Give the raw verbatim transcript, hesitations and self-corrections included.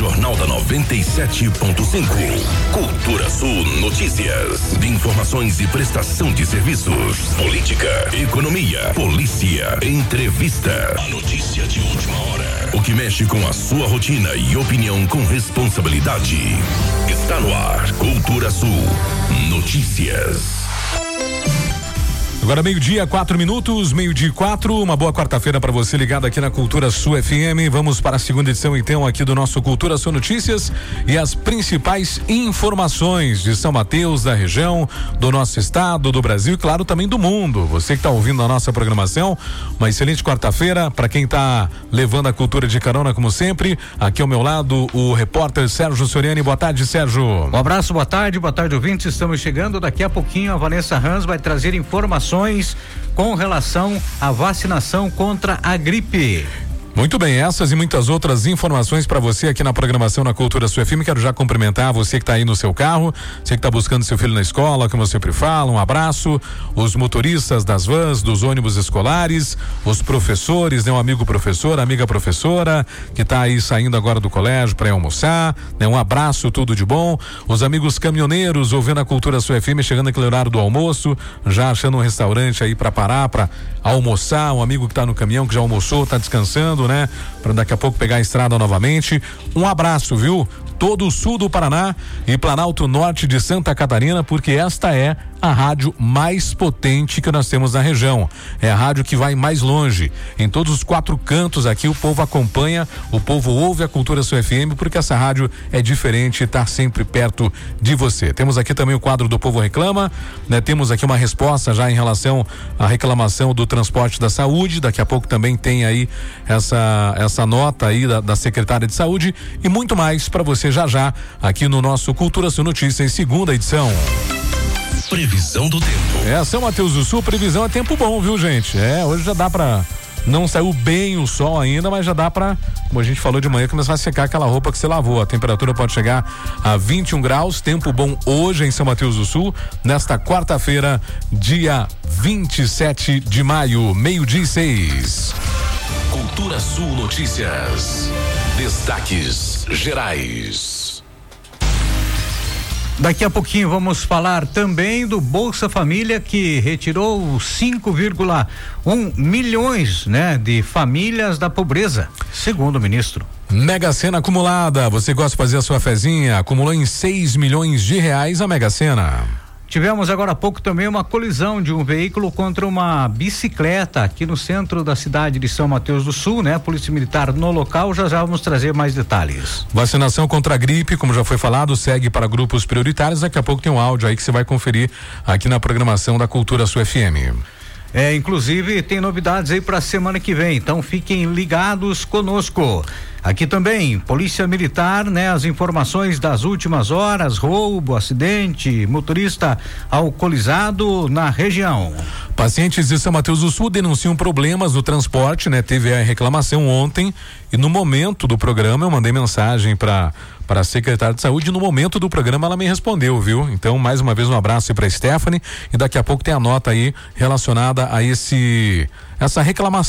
Jornal da noventa e sete ponto cinco. Cultura Sul Notícias. De informações e prestação de serviços. Política, economia, polícia, entrevista. A notícia de última hora. O que mexe com a sua rotina e opinião com responsabilidade. Está no ar. Cultura Sul Notícias. Agora meio-dia, quatro minutos, meio-dia e quatro, uma boa quarta-feira para você ligado aqui na Cultura Sul F M. Vamos para a segunda edição então aqui do nosso Cultura Sul Notícias e as principais informações de São Mateus, da região, do nosso estado, do Brasil e claro também do mundo. Você que está ouvindo a nossa programação, uma excelente quarta-feira para quem está levando a cultura de carona como sempre. Aqui ao meu lado o repórter Sérgio Soriani. Boa tarde, Sérgio. Um abraço, boa tarde, boa tarde ouvintes. Estamos chegando daqui a pouquinho. A Vanessa Rans vai trazer informações com relação à vacinação contra a gripe. Muito bem, essas e muitas outras informações para você aqui na programação na Cultura Sul F M. Quero já cumprimentar você que está aí no seu carro, você que está buscando seu filho na escola, como eu sempre falo, um abraço, os motoristas das vans, dos ônibus escolares, os professores, né, um amigo professor, amiga professora, que está aí saindo agora do colégio para ir almoçar, né, um abraço, tudo de bom, os amigos caminhoneiros ouvindo a Cultura Sul F M, chegando aquele horário do almoço, já achando um restaurante aí para parar, para almoçar, um amigo que está no caminhão, que já almoçou, está descansando, né? Para daqui a pouco pegar a estrada novamente. Um abraço, viu? Todo o sul do Paraná e Planalto Norte de Santa Catarina, porque esta é a rádio mais potente que nós temos na região. É a rádio que vai mais longe. Em todos os quatro cantos aqui o povo acompanha, o povo ouve a Cultura Sul F M, porque essa rádio é diferente e está sempre perto de você. Temos aqui também o quadro do Povo Reclama, né? Temos aqui uma resposta já em relação à reclamação do transporte da saúde. Daqui a pouco também tem aí essa, essa nota aí da, da secretária de saúde e muito mais para você já já aqui no nosso Cultura Sul Notícias, segunda edição. Previsão do tempo. É, São Mateus do Sul, previsão é tempo bom, viu, gente? É, hoje já dá pra. Não saiu bem o sol ainda, mas já dá pra, como a gente falou de manhã, começar a secar aquela roupa que você lavou. A temperatura pode chegar a vinte e um graus, tempo bom hoje em São Mateus do Sul, nesta quarta-feira, dia vinte e sete de maio, meio-dia e seis. Cultura Sul Notícias. Destaques gerais. Daqui a pouquinho vamos falar também do Bolsa Família, que retirou cinco vírgula um milhões, né, de famílias da pobreza, segundo o ministro. Mega Sena acumulada, você gosta de fazer a sua fezinha? Acumulou em seis milhões de reais a Mega Sena. Tivemos agora há pouco também uma colisão de um veículo contra uma bicicleta aqui no centro da cidade de São Mateus do Sul, né? A Polícia Militar no local, já já vamos trazer mais detalhes. Vacinação contra a gripe, como já foi falado, segue para grupos prioritários. Daqui a pouco tem um áudio aí que você vai conferir aqui na programação da Cultura Sul F M. É, inclusive tem novidades aí para a semana que vem, então fiquem ligados conosco. Aqui também, Polícia Militar, né? As informações das últimas horas, roubo, acidente, motorista alcoolizado na região. Pacientes de São Mateus do Sul denunciam problemas no transporte, né? Teve a reclamação ontem e no momento do programa eu mandei mensagem para para a secretária de saúde, e no momento do programa ela me respondeu, viu? Então, mais uma vez um abraço para Stephanie e daqui a pouco tem a nota aí relacionada a esse essa reclamação